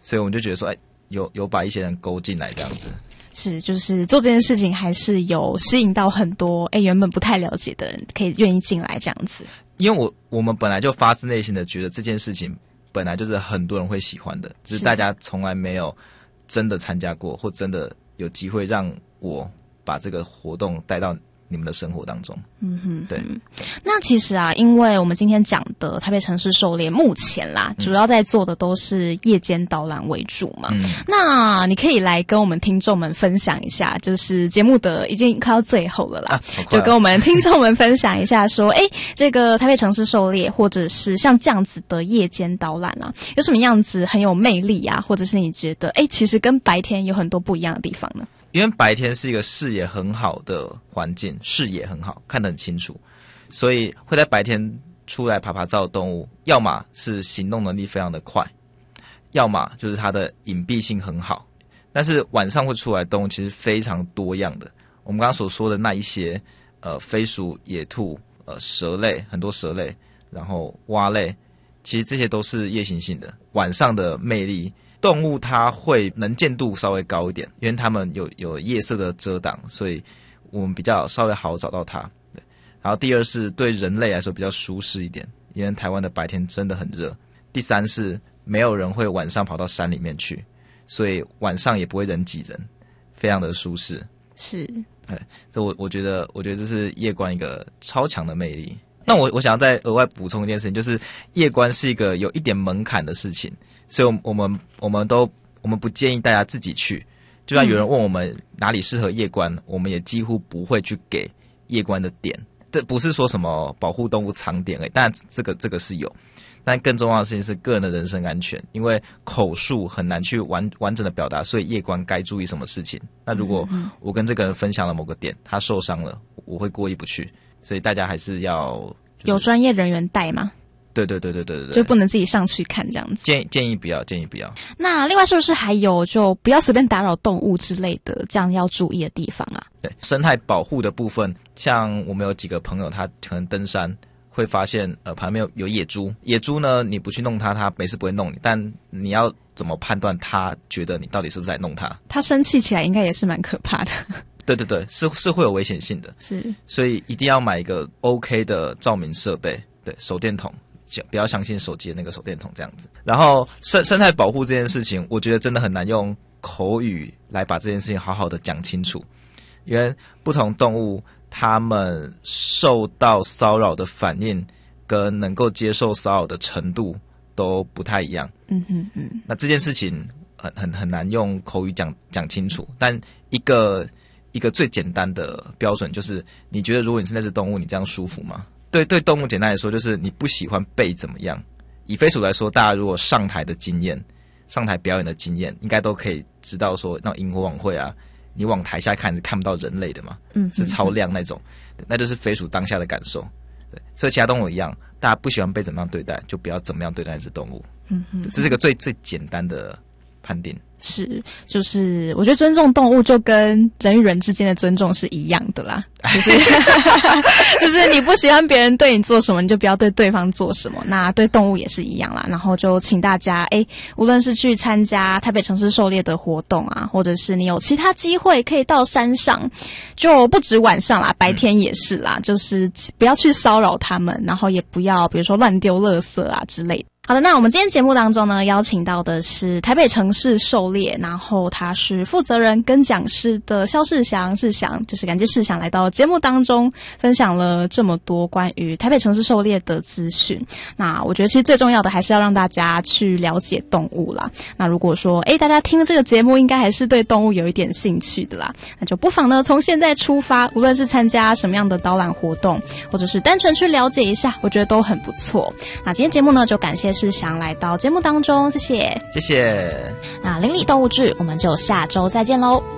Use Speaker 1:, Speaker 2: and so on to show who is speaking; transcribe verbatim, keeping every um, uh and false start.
Speaker 1: 所以我们就觉得说，哎，有有把一些人勾进来这样子。
Speaker 2: 是，就是做这件事情还是有吸引到很多哎原本不太了解的人，可以愿意进来这样子。
Speaker 1: 因为我我们本来就发自内心的觉得这件事情本来就是很多人会喜欢的，只是大家从来没有真的参加过，或真的有机会让我把这个活动带到你们的生活当中。
Speaker 2: 嗯哼，
Speaker 1: 对。
Speaker 2: 那其实啊，因为我们今天讲的台北城市狩猎，目前啦，主要在做的都是夜间导览为主嘛。嗯、那你可以来跟我们听众们分享一下，就是节目的已经快到最后了啦，
Speaker 1: 啊啊、
Speaker 2: 就跟我们听众们分享一下说，哎，这个台北城市狩猎，或者是像这样子的夜间导览啊，有什么样子很有魅力啊，或者是你觉得，哎，其实跟白天有很多不一样的地方呢？
Speaker 1: 因为白天是一个视野很好的环境，视野很好，看得很清楚，所以会在白天出来爬爬照的动物，要么是行动能力非常的快，要么就是它的隐蔽性很好。但是晚上会出来的动物其实非常多样的，我们刚刚所说的那一些，呃，飞鼠、野兔、呃，蛇类，很多蛇类，然后蛙类，其实这些都是夜行性的。晚上的魅力，动物它会能见度稍微高一点，因为它们有有夜色的遮挡，所以我们比较稍微好找到它。对，然后第二是对人类来说比较舒适一点，因为台湾的白天真的很热。第三是没有人会晚上跑到山里面去，所以晚上也不会人挤人，非常的舒适。
Speaker 2: 是，
Speaker 1: 对，这我我觉得，我觉得这是夜观一个超强的魅力。那我我想要再额外补充一件事情，就是夜观是一个有一点门槛的事情。所以我们我们都我们不建议大家自己去，就算有人问我们哪里适合夜观，嗯、我们也几乎不会去给夜观的点。这不是说什么保护动物藏点而已，但这个这个是有，但更重要的事情是个人的人身安全，因为口述很难去完完整的表达，所以夜观该注意什么事情。那如果我跟这个人分享了某个点，他受伤了，我会过意不去，所以大家还是要、就是、
Speaker 2: 有专业人员带吗？
Speaker 1: 对对对对对对，
Speaker 2: 就不能自己上去看这样子。
Speaker 1: 建议建议不要，建议不要。
Speaker 2: 那另外是不是还有就不要随便打扰动物之类的，这样要注意的地方啊？
Speaker 1: 对，生态保护的部分，像我们有几个朋友，他可能登山会发现，呃，旁边有有野猪。野猪呢，你不去弄它，它没事不会弄你，但你要怎么判断它觉得你到底是不是在弄它？
Speaker 2: 它生气起来应该也是蛮可怕的。
Speaker 1: 对对对，是是会有危险性的。
Speaker 2: 是，
Speaker 1: 所以一定要买一个 OK 的照明设备，对，手电筒。不要相信手机的那个手电筒这样子。然后生生态保护这件事情，我觉得真的很难用口语来把这件事情好好的讲清楚，因为不同动物它们受到骚扰的反应跟能够接受骚扰的程度都不太一样。
Speaker 2: 嗯嗯嗯。那
Speaker 1: 这件事情很很很难用口语讲讲清楚，但一个一个最简单的标准就是，你觉得如果你是那只动物，你这样舒服吗？对对，动物简单来说就是你不喜欢被怎么样。以飞鼠来说，大家如果上台的经验、上台表演的经验，应该都可以知道说，那萤火晚会啊，你往台下看是看不到人类的嘛，嗯，是超亮那种，那就是飞鼠当下的感受。对，所以其他动物一样，大家不喜欢被怎么样对待，就不要怎么样对待那只动物。嗯嗯，这是一个最最简单的判定。
Speaker 2: 是，就是我觉得尊重动物就跟人与人之间的尊重是一样的啦，就是就是你不喜欢别人对你做什么，你就不要对对方做什么。那对动物也是一样啦。然后就请大家，哎，无论是去参加台北城市狩猎的活动啊，或者是你有其他机会可以到山上，就不止晚上啦，白天也是啦，就是不要去骚扰他们，然后也不要比如说乱丢垃圾啊之类的。好的，那我们今天节目当中呢，邀请到的是台北城市狩猎，然后他是负责人跟讲师的萧世祥，世祥就是感谢世祥来到节目当中，分享了这么多关于台北城市狩猎的资讯。那我觉得其实最重要的还是要让大家去了解动物啦。那如果说诶大家听了这个节目，应该还是对动物有一点兴趣的啦，那就不妨呢从现在出发，无论是参加什么样的导览活动，或者是单纯去了解一下，我觉得都很不错。那今天节目呢，就感谢世祥来到节目当中，谢谢，
Speaker 1: 谢谢。
Speaker 2: 那邻里动物志，我们就下周再见喽。